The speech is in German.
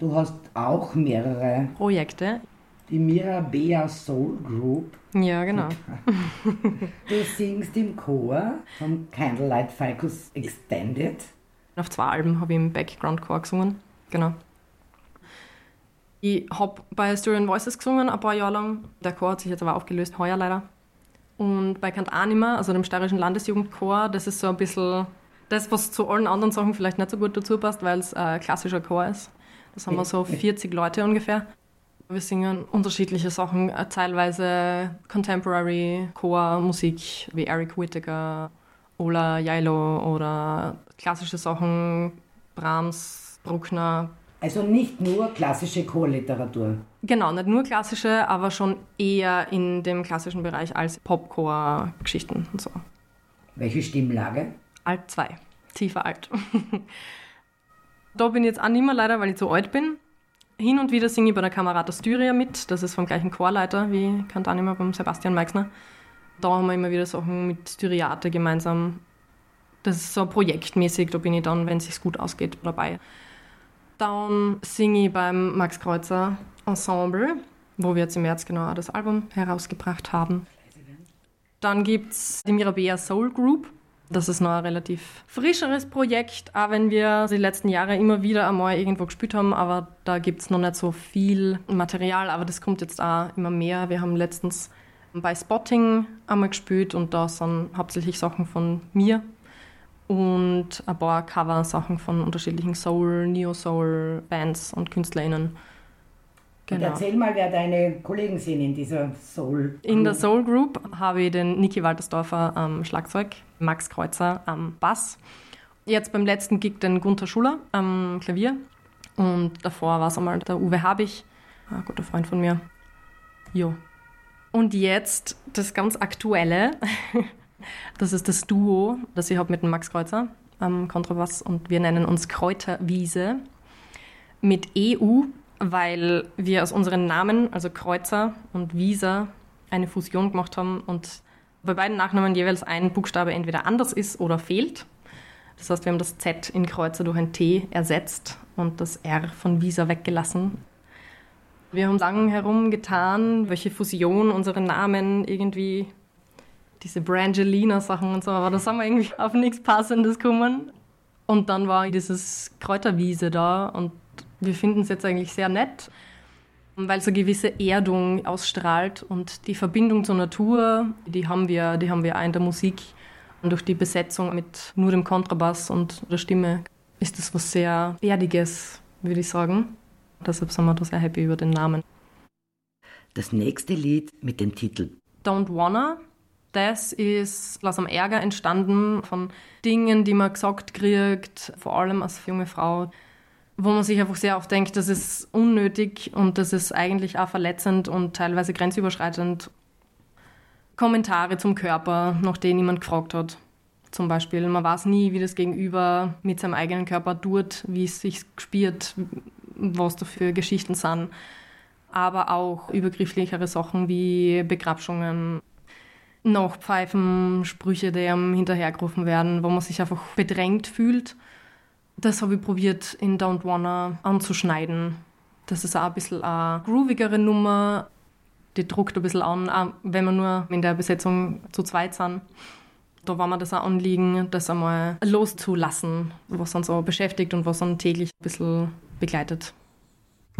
Du hast auch mehrere Projekte. Die Mirabea Soul Group. Ja, genau. Du singst im Chor vom Candlelight Ficus Extended. Auf 2 Alben habe ich im Background-Chor gesungen. Genau. Ich habe bei Styrian Voices gesungen, ein paar Jahre lang. Der Chor hat sich jetzt aber aufgelöst, heuer leider. Und bei Kant Anima, also dem steirischen Landesjugendchor, das ist so ein bisschen das, was zu allen anderen Sachen vielleicht nicht so gut dazu passt, weil es ein klassischer Chor ist. Das haben wir so 40 Leute ungefähr. Wir singen unterschiedliche Sachen, teilweise Contemporary Chormusik wie Eric Whittaker, Ola Jailo oder klassische Sachen, Brahms, Bruckner. Also nicht nur klassische Chorliteratur. Genau, nicht nur klassische, aber schon eher in dem klassischen Bereich als Popchor-Geschichten und so. Welche Stimmlage? Alt 2, tiefer Alt. Da bin ich jetzt auch nicht mehr leider, weil ich zu alt bin. Hin und wieder singe ich bei der Camerata Styria mit. Das ist vom gleichen Chorleiter wie Kant Anima beim Sebastian Meixner. Da haben wir immer wieder Sachen mit Styriate gemeinsam. Das ist so projektmäßig, da bin ich dann, wenn es sich gut ausgeht, dabei. Dann singe ich beim Max Kreuzer Ensemble, wo wir jetzt im März genau auch das Album herausgebracht haben. Dann gibt es die Mirabea Soul Group. Das ist noch ein relativ frischeres Projekt, auch wenn wir die letzten Jahre immer wieder einmal irgendwo gespielt haben, aber da gibt es noch nicht so viel Material, aber das kommt jetzt auch immer mehr. Wir haben letztens bei Spotting einmal gespielt und da sind hauptsächlich Sachen von mir und ein paar Cover-Sachen von unterschiedlichen Soul-, Neo-Soul-Bands und KünstlerInnen. Genau. Und erzähl mal, wer deine Kollegen sind in dieser Soul Group. In der Soul Group habe ich den Niki Waltersdorfer am Schlagzeug, Max Kreuzer am Bass. Jetzt beim letzten Gig den Gunther Schuller am Klavier. Und davor war es einmal der Uwe Habich, ein guter Freund von mir. Jo. Und jetzt das ganz Aktuelle. Das ist das Duo, das ich habe mit dem Max Kreuzer am Kontrabass. Und wir nennen uns Kräuterwiese mit EU, weil wir aus unseren Namen, also Kreuzer und Wieser, eine Fusion gemacht haben und bei beiden Nachnamen jeweils ein Buchstabe entweder anders ist oder fehlt. Das heißt, wir haben das Z in Kreuzer durch ein T ersetzt und das R von Wieser weggelassen. Wir haben lange herumgetan, welche Fusion unsere Namen irgendwie, diese Brangelina-Sachen und so, aber da sind wir irgendwie auf nichts Passendes gekommen. Und dann war dieses Kräuterwiese da und wir finden es jetzt eigentlich sehr nett, weil es eine gewisse Erdung ausstrahlt und die Verbindung zur Natur, die haben wir auch in der Musik. Und durch die Besetzung mit nur dem Kontrabass und der Stimme ist das was sehr Erdiges, würde ich sagen. Deshalb sind wir da sehr happy über den Namen. Das nächste Lied mit dem Titel Don't Wanna, das ist aus einem Ärger entstanden von Dingen, die man gesagt kriegt, vor allem als junge Frau, wo man sich einfach sehr oft denkt, das ist unnötig und das ist eigentlich auch verletzend und teilweise grenzüberschreitend. Kommentare zum Körper, nach denen jemand gefragt hat. Zum Beispiel, man weiß nie, wie das Gegenüber mit seinem eigenen Körper tut, wie es sich spürt, was da für Geschichten sind. Aber auch übergrifflichere Sachen wie Begrapschungen, Nachpfeifen, Sprüche, die einem hinterhergerufen werden, wo man sich einfach bedrängt fühlt. Das habe ich probiert in Don't Wanna anzuschneiden. Das ist auch ein bisschen eine groovigere Nummer. Die druckt ein bisschen an, auch wenn wir nur in der Besetzung zu zweit sind. Da war mir das auch Anliegen, das einmal loszulassen, was uns so beschäftigt und was uns täglich ein bisschen begleitet.